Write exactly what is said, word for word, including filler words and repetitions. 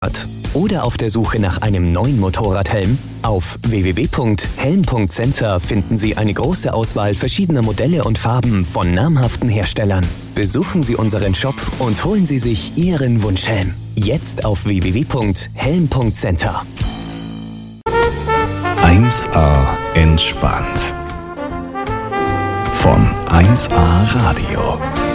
oder auf der Suche nach einem neuen Motorradhelm? Auf w w w punkt helm punkt center finden Sie eine große Auswahl verschiedener Modelle und Farben von namhaften Herstellern. Besuchen Sie unseren Shop und holen Sie sich Ihren Wunschhelm. Jetzt auf w w w punkt helm punkt center. eins A entspannt. Von eins A Radio.